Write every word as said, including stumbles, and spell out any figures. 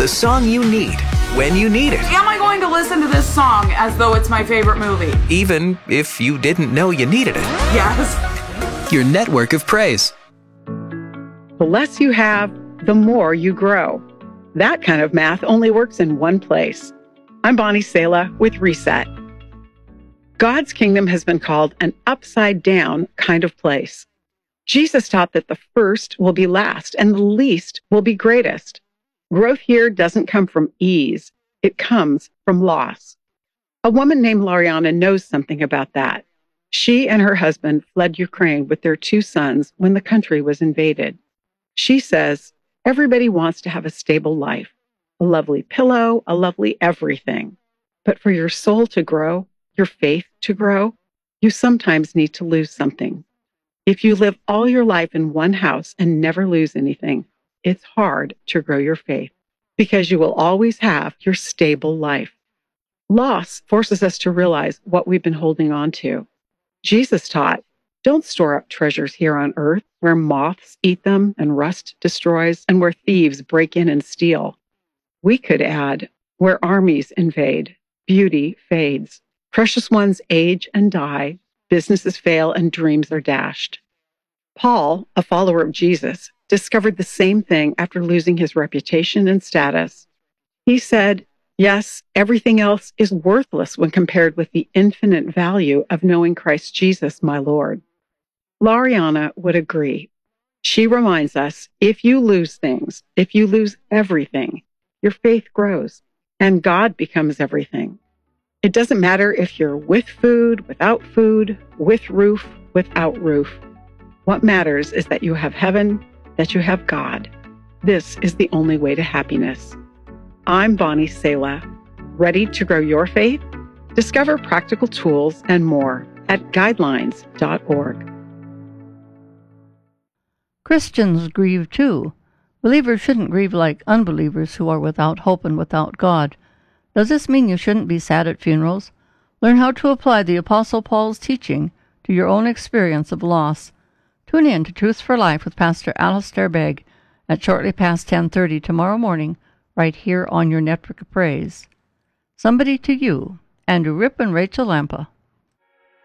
the song you need, when you need it. Am I going to listen to this song as though it's my favorite movie? Even if you didn't know you needed it. Yes. Your network of praise. The less you have, the more you grow. That kind of math only works in one place. I'm Bonnie Sala with Reset. God's kingdom has been called an upside-down kind of place. Jesus taught that the first will be last and the least will be greatest. Growth here doesn't come from ease. It comes from loss. A woman named Lariana knows something about that. She and her husband fled Ukraine with their two sons when the country was invaded. She says, everybody wants to have a stable life, a lovely pillow, a lovely everything. But for your soul to grow, your faith to grow, you sometimes need to lose something. If you live all your life in one house and never lose anything, it's hard to grow your faith because you will always have your stable life. Loss forces us to realize what we've been holding on to. Jesus taught, don't store up treasures here on earth where moths eat them and rust destroys and where thieves break in and steal. We could add, where armies invade, beauty fades. Precious ones age and die, businesses fail, and dreams are dashed. Paul, a follower of Jesus, discovered the same thing after losing his reputation and status. He said, yes, everything else is worthless when compared with the infinite value of knowing Christ Jesus, my Lord. Lariana would agree. She reminds us, if you lose things, if you lose everything, your faith grows, and God becomes everything. It doesn't matter if you're with food, without food, with roof, without roof. What matters is that you have heaven, that you have God. This is the only way to happiness. I'm Bonnie Sala. Ready to grow your faith? Discover practical tools and more at guidelines dot org. Christians grieve too. Believers shouldn't grieve like unbelievers who are without hope and without God. Does this mean you shouldn't be sad at funerals? Learn how to apply the Apostle Paul's teaching to your own experience of loss. Tune in to Truth for Life with Pastor Alistair Begg at shortly past ten thirty tomorrow morning, right here on your Network of Praise. Somebody to you, Andrew Ripp and Rachel Lampa.